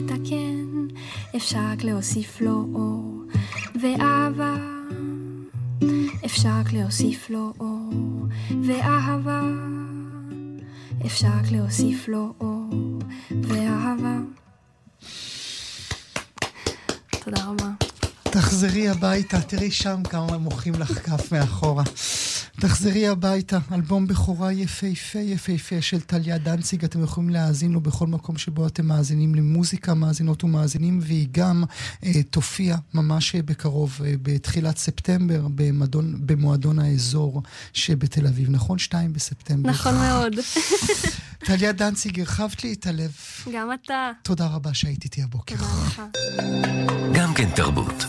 תקן, אפשר רק להוסיף לו אור ואהבה, אפשר רק להוסיף לו אור ואהבה, אפשר רק להוסיף לו אור ואהבה. תודה רבה. תחזרי הביתה, תראי שם כמה מוחאים לך כף מאחורה. תחזרי הביתה, אלבום בכורה יפהפה יפהפה של טליה דנציג, אתם יכולים להאזין לו בכל מקום שבו אתם מאזינים למוזיקה, מאזינות ומאזינים, והיא גם תופיע ממש בקרוב, בתחילת ספטמבר, במועדון האזור שבתל אביב, נכון? 2 בספטמבר. נכון מאוד. טליה דנציג, הרחבת לי את הלב. גם אתה. תודה רבה שהיית איתי הבוקר. תודה לך. גם כן תרבות.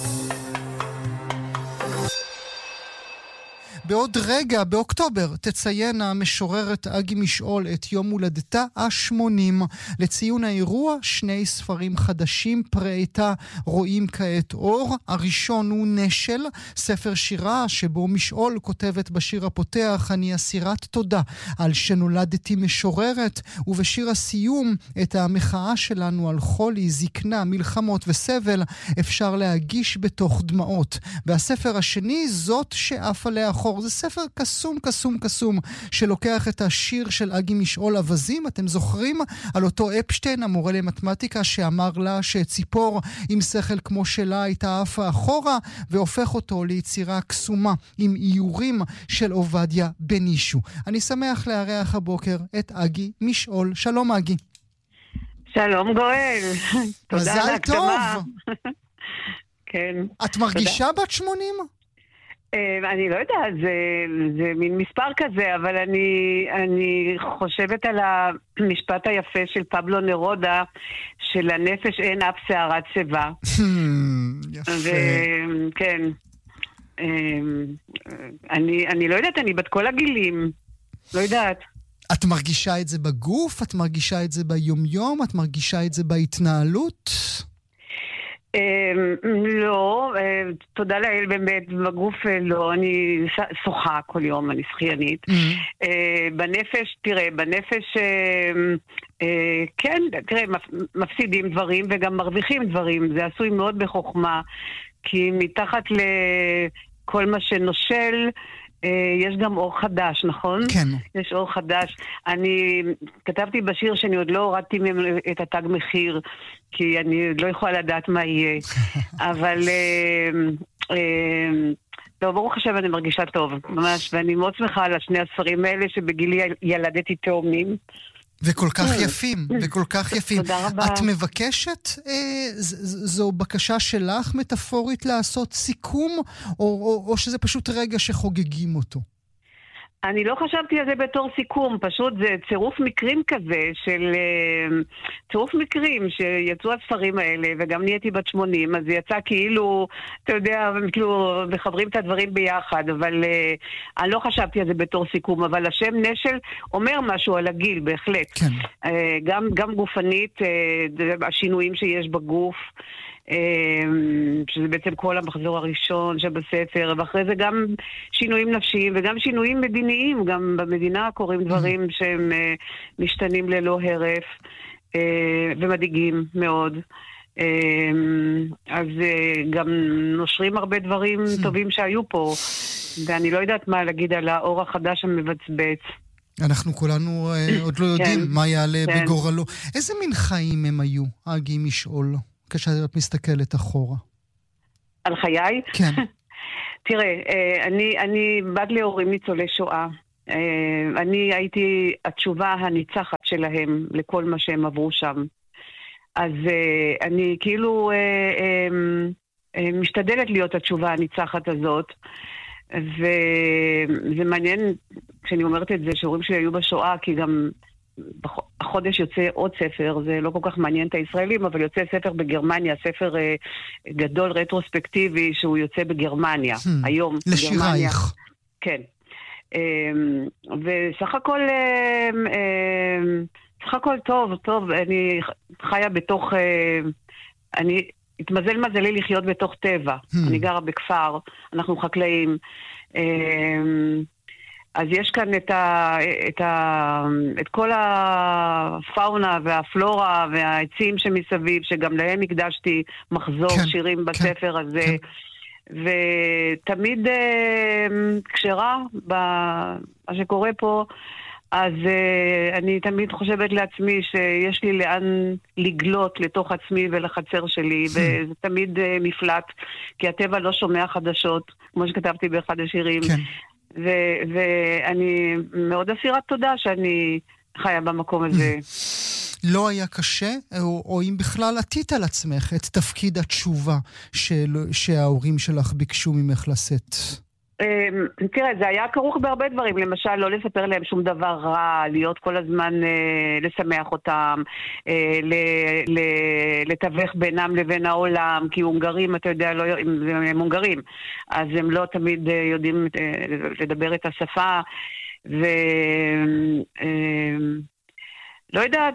בעוד רגע, באוקטובר, תציין המשוררת אגי משעול את יום הולדתה ה-80. לציון האירוע, 2 ספרים חדשים פראיתה רואים כעת אור. הראשון הוא נשל, ספר שירה שבו משעול כותבת בשיר הפותח, אני אסירת תודה על שנולדתי משוררת, ובשיר הסיום, את המחאה שלנו על חולי, זקנה, מלחמות וסבל, אפשר להגיש בתוך דמעות. והספר השני, זאת שאף עליה אחור. זה ספר קסום, קסום, קסום, שלוקח את השיר של אגי משעול אבזים. אתם זוכרים על אותו אפשטיין, המורה למתמטיקה, שאמר לה שציפור עם שכל כמו שלה הייתה עפה אחורה, והופך אותו ליצירה קסומה עם איורים של עובדיה בנישו. אני שמח לארח הבוקר את אגי משעול. שלום אגי. שלום גואל. תודה על ההקדמה. מזל טוב. כן. את מרגישה בת 80? אני לא יודעת, זה מין מספר כזה, אבל אני חושבת על המשפט היפה של פבלו נרודה, שלנפש אין אף שערת שיבה. יפה. כן. אני לא יודעת, אני בת כל הגילים. לא יודעת. את מרגישה את זה בגוף? את מרגישה את זה ביומיום? את מרגישה את זה בהתנהלות? לא, תודה לאל באמת, בגוף לא, אני שוחה כל יום, אני שחיינית. בנפש, תראה, בנפש, כן, תראה, מפסידים דברים וגם מרוויחים דברים, זה עשוי מאוד בחוכמה, כי מתחת לכל מה שנושל, יש גם אור חדש, נכון? כן. יש אור חדש. אני כתבתי בשיר שאני עוד לא הורדתי את התג מחיר, כי אני לא יכולה לדעת מה יהיה. אבל לא, ברוך השם, אני מרגישה טוב, ממש, ואני מאוד שמחה על 2 הספרים האלה שבגילי ילדתי תאומים. וכל כך יפים, וכל כך יפים. תודה רבה. את מבקשת, זו בקשה שלך מטאפורית לעשות סיכום, או שזה פשוט רגע שחוגגים אותו? אני לא חשבתי על זה בתור סיכום, פשוט זה צירוף מקרים כזה, של צירוף מקרים שיצאו הספרים האלה, וגם נהייתי בת 80, אז זה יצא כאילו, אתה יודע, כאילו מחברים את הדברים ביחד, אבל אני לא חשבתי על זה בתור סיכום, אבל השם נשל אומר משהו על הגיל, בהחלט. כן. גם גופנית, השינויים שיש בגוף, שזה בעצם כל המחזור הראשון שבספר, ואחרי זה גם שינויים נפשיים וגם שינויים מדיניים, גם במדינה קורים דברים שהם משתנים ללא הרף ומדאיגים מאוד, אז גם נושרים הרבה דברים טובים שהיו פה, ואני לא יודעת מה להגיד על האור החדש המבצבץ. אנחנו כולנו עוד לא יודעים מה יעלה בגורלו. איזה מין חיים הם היו, אגי משעול? כשאת מסתכלת אחורה. על חיי? כן. תראה, אני בת להורים ניצולי שואה. אני הייתי התשובה הניצחת שלהם לכל מה שהם עברו שם. אז אני כאילו משתדלת להיות התשובה הניצחת הזאת. וזה מעניין כשאני אומרת את זה שהורים שלי היו בשואה, כי גם החודש יוצא עוד ספר, זה לא כל כך מעניין את הישראלים, אבל יוצא ספר בגרמניה, ספר גדול רטרוספקטיבי שהוא יוצא בגרמניה, היום בגרמניה. לשירייך. כן. וסך הכל טוב, אני חיה בתוך, אני התמזל מזלי לחיות בתוך טבע, אני גרה בכפר, אנחנו חקלאים, אז יש כאן את כל הפאונה והפלורה והעצים שמסביב, שגם להם הקדשתי מחזור שירים בספר הזה. ותמיד כשרה במה שקורה פה, אז אני תמיד חושבת לעצמי שיש לי לאן לגלות לתוך עצמי ולחצר שלי, וזה תמיד מפלט, כי הטבע לא שומע חדשות, כמו שכתבתי באחד השירים. ואני מאוד אסירת תודה שאני חיה במקום הזה. לא היה קשה, או אם בכלל עתית על עצמך את תפקיד התשובה שההורים שלך ביקשו ממך לשאת? תראה, זה היה כרוך בהרבה דברים, למשל לא לספר להם שום דבר רע, להיות כל הזמן לשמח אותם, לתווך בינם לבין העולם, כי הונגרים, אתה יודע, הם הונגרים, אז הם לא תמיד יודעים לדבר את השפה, לא יודעת,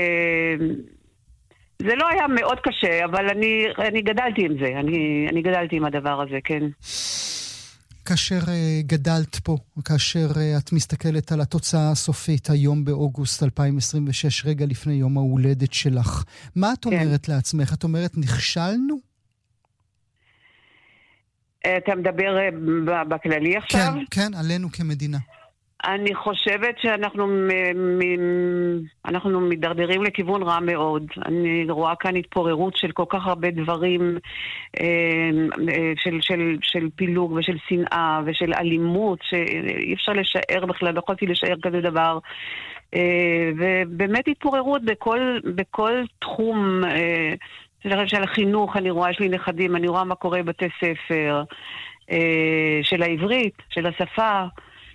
זה לא היה מאוד קשה, אבל אני גדלתי עם זה, אני גדלתי עם הדבר הזה, כן. כאשר גדלת פה, כאשר את מסתכלת על התוצאה הסופית היום באוגוסט 2026, רגע לפני יום ההולדת שלך, מה את אומרת לעצמך? את אומרת, נכשלנו? אתה מדבר בכללי עכשיו? כן, עלינו כמדינה. אני חושבת שאנחנו מדרדרים לכיוון רע מאוד. אני רואה כאן התפוררות של כל כך הרבה דברים, של פילוג ושל שנאה ושל אלימות, שאי אפשר לשער בכלל, לא יכולתי לשער כזה דבר. ובאמת התפוררות בכל תחום של החינוך. אני רואה, יש לי נכדים, אני רואה מה קורה בבתי ספר, של העברית, של השפה,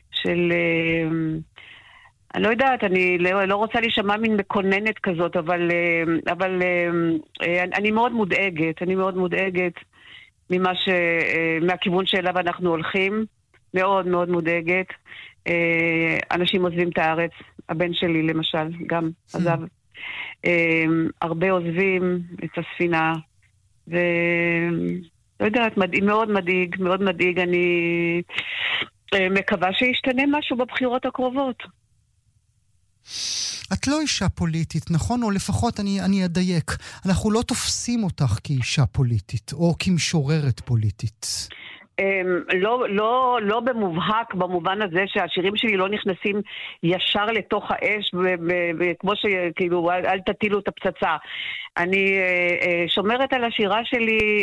אני לא יודעת, אני לא רוצה להישמע מין מקוננת כזאת, אבל אני מאוד מודאגת מהכיוון שאליו אנחנו הולכים, מאוד מאוד מודאגת. אנשים עוזבים את הארץ, הבן שלי למשל גם עזב, הרבה עוזבים את הספינה, ולא יודעת, מאוד מדאיג, אני מקווה שישתנה משהו בבחירות הקרובות. את לא אישה פוליטית, נכון? או לפחות אני אדייק. אנחנו לא תופסים אותך כאישה פוליטית, או כמשוררת פוליטית. לא במובהק, במובן הזה שהשירים שלי לא נכנסים ישר לתוך האש, כמו שכאילו, אל תטילו את הפצצה. אני שומרת על השירה שלי,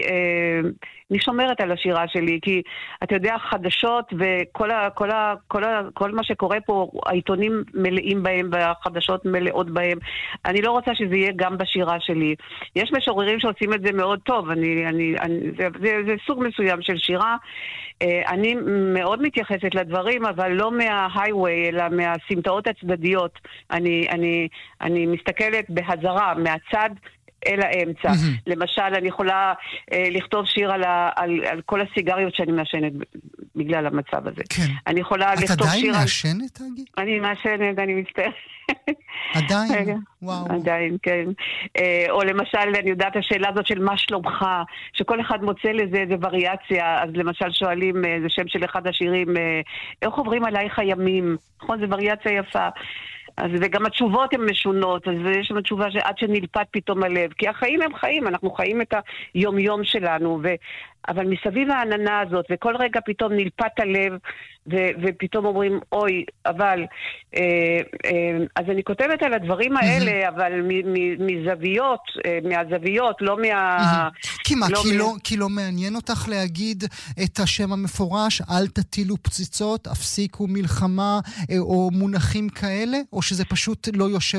כי אתה יודע, חדשות וכל מה שקורה פה, העיתונים מלאים בהם, והחדשות מלאות בהם. אני לא רוצה שזה יהיה גם בשירה שלי. יש משוררים שעושים את זה מאוד טוב, זה סוג מסוים של שירה. אני מאוד מתייחסת לדברים, אבל לא מההייווי, אלא מהסמטאות הצדדיות. אני מסתכלת בהזרה, מהצד אל האמצע. למשל, אני יכולה לכתוב שיר על כל הסיגריות שאני מעשנת בגלל המצב הזה. כן. אני יכולה לכתוב שיר... את עדיין מעשנת, תגיד? אני מעשנת, אני מצטערת. עדיין? וואו. עדיין, כן. או למשל, אני יודעת השאלה הזאת של מה שלומך, שכל אחד מוצא לזה איזה וריאציה, אז למשל שואלים, זה שם של אחד השירים, איך עוברים עלייך הימים? נכון, זה וריאציה יפה. אז וגם התשובות הן משונות, אז יש לנו תשובה שעד שנלפת פתאום הלב, כי החיים הם חיים, אנחנו חיים את היום-יום שלנו, אבל מסביב העננה הזאת, וכל רגע פתאום נלפת הלב, ופתאום אומרים, אוי, אבל, אז אני כותבת על הדברים האלה, אבל מהזוויות, לא מה... כי לא מעניין אותך להגיד את השם המפורש, אל תטילו פציצות, הפסיקו מלחמה, או מונחים כאלה, או שזה פשוט לא יושב